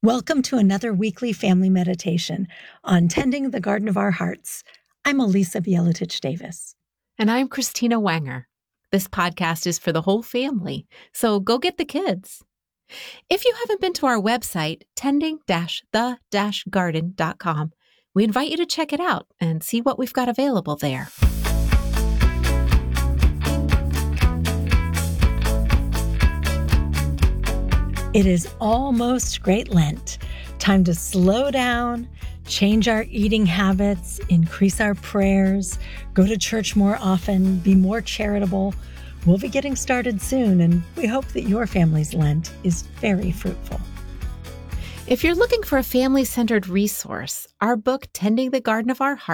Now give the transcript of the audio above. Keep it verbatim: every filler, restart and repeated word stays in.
Welcome to another weekly family meditation on Tending the Garden of Our Hearts. I'm Elisa Bieletich Davis. And I'm Christina Wanger. This podcast is for the whole family, so go get the kids. If you haven't been to our website, tending the garden dot com, we invite you to check it out and see what we've got available there. It is almost Great Lent. Time to slow down, change our eating habits, increase our prayers, go to church more often, be more charitable. We'll be getting started soon, and we hope that your family's Lent is very fruitful. If you're looking for a family-centered resource, our book, Tending the Garden of Our Hearts,